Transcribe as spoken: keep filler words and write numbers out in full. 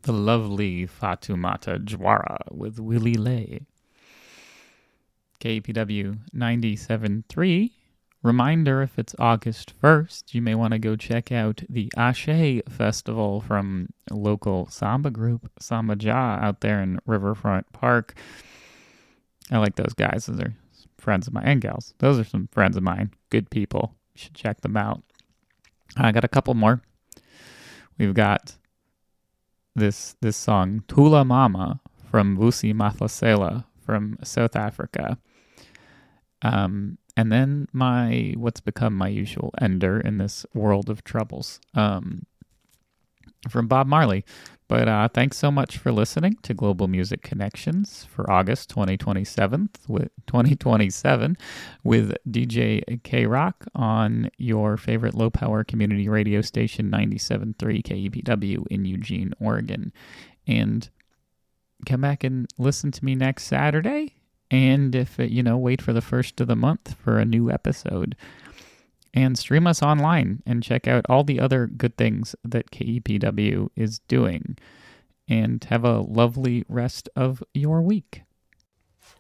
the lovely Fatoumata Jawara with Willie Lay. K E P W ninety-seven point three. Reminder, if it's August first, you may want to go check out the Ashe Festival from a local samba group, Samba Ja, out there in Riverfront Park. I like those guys. Those are friends of mine, and gals. Those are some friends of mine. Good people. You should check them out. I got a couple more. We've got this this song, Tula Mama, from Vusi Maplasela from South Africa. Um, and then my what's become my usual ender in this world of troubles, um, from Bob Marley. But uh, thanks so much for listening to Global Music Connections for August twenty twenty-seven with twenty twenty-seven with D J K-Rock on your favorite low-power community radio station ninety-seven point three K E P W in Eugene, Oregon. And come back and listen to me next Saturday. And if, you know, wait for the first of the month for a new episode. And stream us online and check out all the other good things that K E P W is doing. And have a lovely rest of your week.